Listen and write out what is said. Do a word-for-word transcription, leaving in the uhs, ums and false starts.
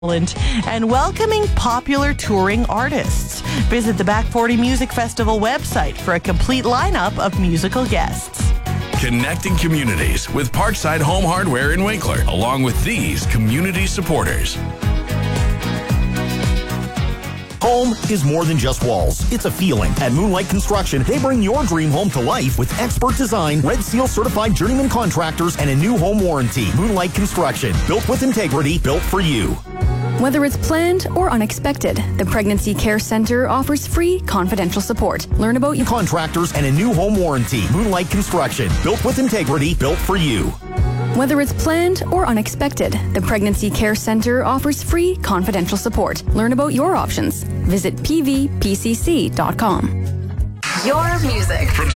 and welcoming popular touring artists. Visit the Back forty Music Festival website for a complete lineup of musical guests. Connecting communities with Parkside Home Hardware in Winkler, along with these community supporters. Home is more than just walls. It's a feeling. At Moonlight Construction, they bring your dream home to life with expert design, Red Seal certified journeyman contractors, and a new home warranty. Moonlight Construction, built with integrity, built for you. Whether it's planned or unexpected, the Pregnancy Care Center offers free, confidential support. Learn about your contractors and a new home warranty. Moonlight Construction, built with integrity, built for you. Whether it's planned or unexpected, the Pregnancy Care Center offers free, confidential support. Learn about your options. Visit p v p c c dot com. Your music.